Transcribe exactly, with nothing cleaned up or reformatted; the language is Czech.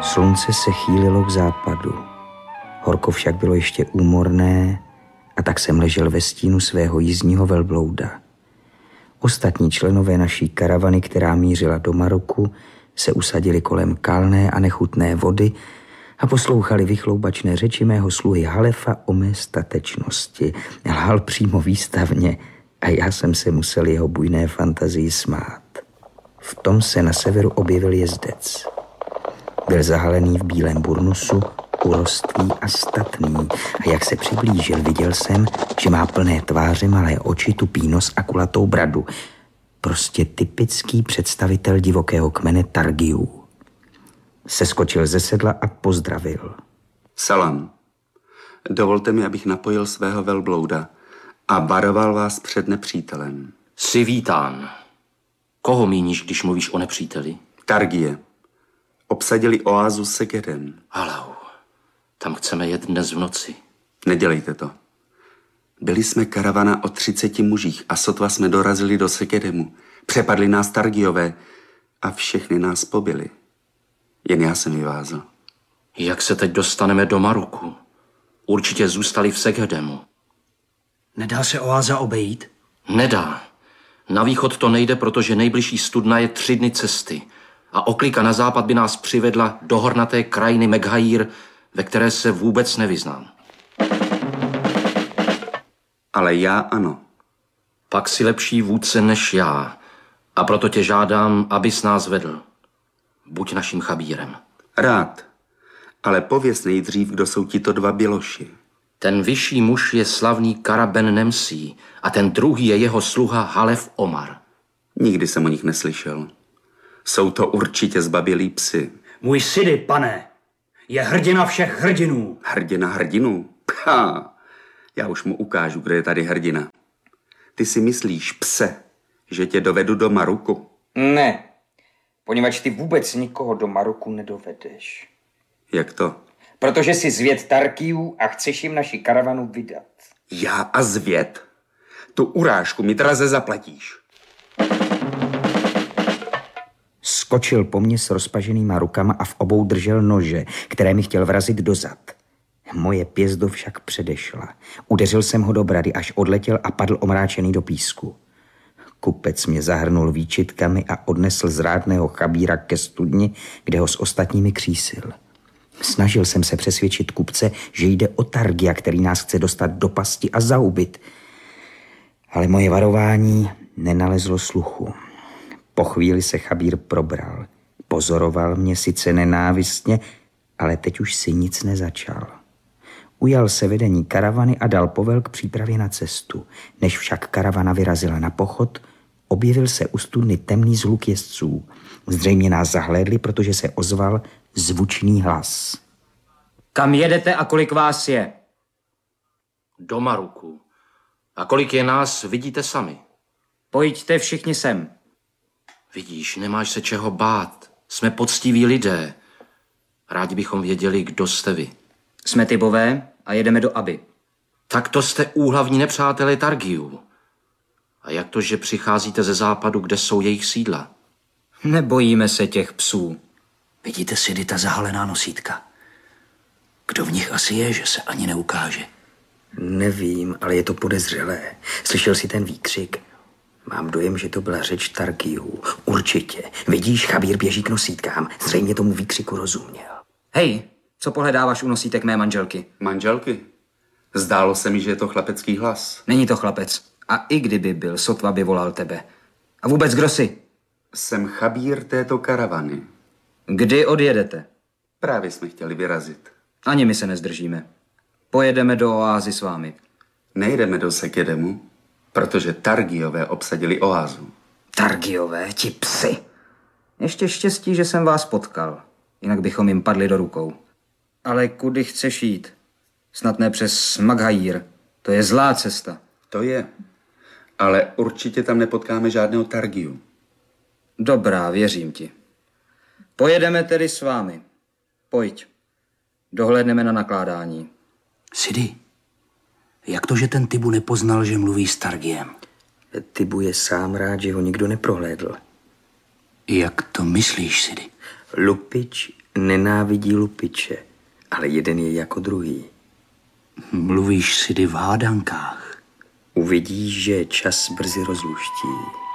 Slunce se chýlilo k západu. Horko však bylo ještě úmorné a tak jsem ležel ve stínu svého jízdního velblouda. Ostatní členové naší karavany, která mířila do Maroku, se usadili kolem kalné a nechutné vody a poslouchali vychloubačné řeči mého sluhy Halefa o mé statečnosti. Lhal přímo výstavně a já jsem se musel jeho bujné fantazii smát. V tom se na severu objevil jezdec. Byl zahalený v bílém burnusu, urostlý a statný. A jak se přiblížil, viděl jsem, že má plné tváře, malé oči, tupý nos a kulatou bradu. Prostě typický představitel divokého kmene Targiů. Seskočil ze sedla a pozdravil. Salam. Dovolte mi, abych napojil svého velblouda a varoval vás před nepřítelem. Jsi vítán. Koho míníš, když mluvíš o nepříteli? Targie. Obsadili oázu Segedem. Halau, tam chceme jet dnes v noci. Nedělejte to. Byli jsme karavana o třiceti mužích a sotva jsme dorazili do Segedemu. Přepadli nás Targiové a všechny nás pobili. Jen já jsem vyvázl. Jak se teď dostaneme do Maroku? Určitě zůstali v Segedemu. Nedá se oáza obejít? Nedá. Na východ to nejde, protože nejbližší studna je tři dny cesty. A oklika na západ by nás přivedla do hornaté krajiny Meghajír, ve které se vůbec nevyznám. Ale já ano. Pak si lepší vůdce než já. A proto tě žádám, abys nás vedl. Buď naším chabírem. Rád. Ale pověz nejdřív, kdo jsou tito dva běloši. Ten vyšší muž je slavný Kara Ben Nemsí a ten druhý je jeho sluha Halef Omar. Nikdy jsem o nich neslyšel. Jsou to určitě zbabělí psi. Můj Sidi, pane, je hrdina všech hrdinů. Hrdina hrdinů? Ha, já už mu ukážu, kdo je tady hrdina. Ty si myslíš, pse, že tě dovedu do Maroku? Ne, poněvadž ty vůbec nikoho do Maroku nedovedeš. Jak to? Protože jsi zvěd Tarkijů a chceš jim naši karavanu vydat. Já a zvěd? Tu urážku mi draze zaplatíš. Skočil po mně s rozpaženýma rukama a v obou držel nože, které mi chtěl vrazit do zad. Moje pězdo však předešla. Udeřil jsem ho do brady, až odletěl a padl omráčený do písku. Kupec mě zahrnul výčitkami a odnesl zrádného chabíra ke studni, kde ho s ostatními křísil. Snažil jsem se přesvědčit kupce, že jde o Targia, který nás chce dostat do pasti a zaubit. Ale moje varování nenalezlo sluchu. Po chvíli se chabír probral. Pozoroval mě sice nenávistně, ale teď už si nic nezačal. Ujal se vedení karavany a dal povel k přípravě na cestu. Než však karavana vyrazila na pochod, objevil se u studny temný zhluk jezdců. Zřejmě nás zahlédli, protože se ozval zvučný hlas. Kam jedete a kolik vás je? Do Maroku. A kolik je nás, vidíte sami. Pojďte všichni sem. Vidíš, nemáš se čeho bát. Jsme poctiví lidé. Rádi bychom věděli, kdo jste vy. Jsme Tybové a jedeme do Aby. Tak to jste úhlavní nepřátelé Targiů. A jak to, že přicházíte ze západu, kde jsou jejich sídla? Nebojíme se těch psů. Vidíte Sidi, ta zahalená nosítka? Kdo v nich asi je, že se ani neukáže? Nevím, ale je to podezřelé. Slyšel jsi ten výkřik? Mám dojem, že to byla řeč Targiů. Určitě. Vidíš, chabír běží k nosítkám. Zřejmě tomu výkřiku rozuměl. Hej, co pohledáváš u nosítek mé manželky? Manželky? Zdálo se mi, že je to chlapecký hlas. Není to chlapec. A i kdyby byl, sotva by volal tebe. A vůbec kdo jsi? Jsem chabír této karavany. Kdy odjedete? Právě jsme chtěli vyrazit. Ani my se nezdržíme. Pojedeme do oázy s vámi. Nejdeme do Segedemu, protože Targiové obsadili oázu. Targiové, ti psi. Ještě štěstí, že jsem vás potkal. Jinak bychom jim padli do rukou. Ale kudy chceš jít? Snad ne přes Maghajír. To je zlá cesta. To je. Ale určitě tam nepotkáme žádného Targiu. Dobrá, věřím ti. Pojedeme tedy s vámi. Pojď. Dohlédneme na nakládání. Sidi, jak to, že ten Tibu nepoznal, že mluví s Targiem? Tibu je sám rád, že ho nikdo neprohlédl. Jak to myslíš, Sidi? Lupič Nenávidí lupiče, ale jeden je jako druhý. Mluvíš si v hádankách. Uvidíš, že čas brzy rozluští.